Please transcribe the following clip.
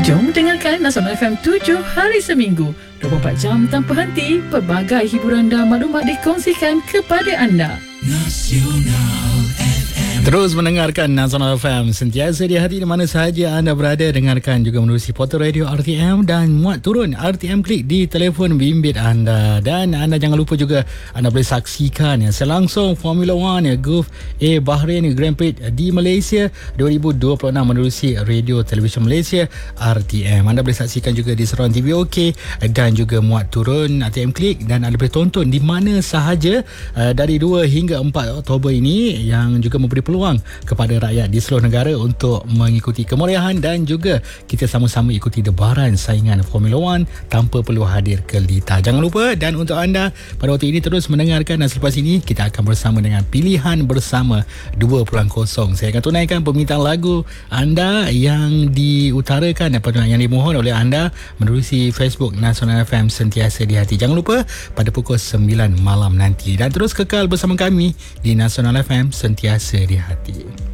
Jom dengarkan Nasional FM 7 hari seminggu, 24 jam tanpa henti. Pelbagai hiburan dan maklumat dikongsikan kepada anda. Nasional Terus mendengarkan Nasional FM, sentiasa di hati di mana sahaja anda berada. Dengarkan juga menerusi portal radio RTM dan muat turun RTM Klik di telefon bimbit anda. Dan anda jangan lupa juga anda boleh saksikan selangsung Formula One Gulf A Bahrain Grand Prix di Malaysia 2026 menerusi radio televisyen Malaysia RTM. Anda boleh saksikan juga di saluran TV OK dan juga muat turun RTM Klik, dan anda boleh tonton di mana sahaja dari 2 hingga 4 Oktober ini, yang juga memberi peluang kepada rakyat di seluruh negara untuk mengikuti kemeriahan dan juga kita sama-sama ikuti debaran saingan Formula One tanpa perlu hadir ke Lita. Jangan lupa, dan untuk anda pada waktu ini terus mendengarkan, dan selepas ini kita akan bersama dengan Pilihan Bersama 2.0. Saya akan tunaikan permintaan lagu anda yang diutarakan atau yang dimohon oleh anda menerusi Facebook Nasional FM Sentiasa di Hati. Jangan lupa pada pukul 9 malam nanti, dan terus kekal bersama kami di Nasional FM Sentiasa di Hati.